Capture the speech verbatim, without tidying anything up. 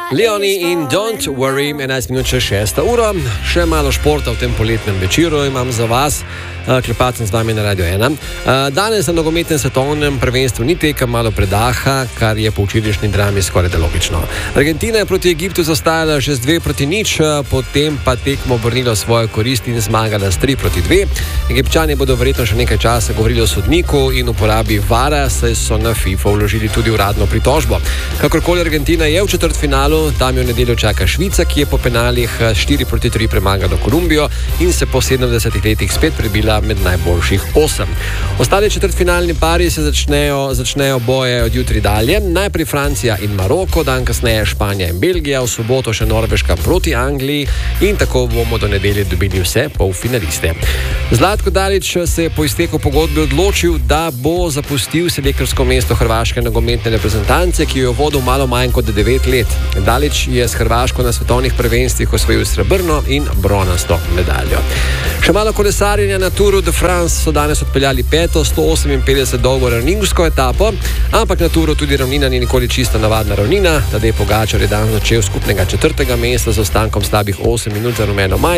Leoni in Don't Worry, enajst minut še šesta ura. Še malo športa v tem poletnem večeru imam za vas. Klepacem z vami na Radio ena. Danes na nogometnem svetovnem prvenstvu ni tekem, malo predaha, kar je po včerajšnji drami skoraj da logično. Argentina je proti Egiptu zastajala že z dve proti nič, potem pa tekmo obrnila svojo korist in zmagala s tri proti dve. Egipčani bodo verjetno še nekaj časa govorili o sodniku in uporabi vara, saj so na FIFA vložili tudi uradno pritožbo. Kakorkoli, Argentina je v četrtfinalu, tam jo v nedeljo čaka Švica, ki je po penalih štiri proti tri premagala Kolumbijo in se po sedemdesetih letih spet prebila med najboljših osem. Ostali četrtfinalni pari se začnejo, začnejo boje od jutri dalje. Najprej Francija in Maroko, dan kasneje Španija in Belgija, v soboto še Norveška proti Angliji in tako bomo do nedelje dobili vse polfinaliste. Zlatko Dalić se je po izteku pogodbe odločil, da bo zapustil selektorsko mesto hrvaške nogometne reprezentance, ki jo je vodil malo manj kot devet let. Dalić je s Hrvaško na svetovnih prvenstvih osvojil srebrno in bronasto medaljo. Še malo kolesarjenja na Touru de France so danes odpeljali peto, sto oseminpetdeset dolgo ravninsko etapo, ampak na Touru tudi ravnina ni nikoli čisto navadna ravnina. Tadej Pogačar je danes začel skupnega četrtega mesta z ostankom slabih osem minut za rumeno majico.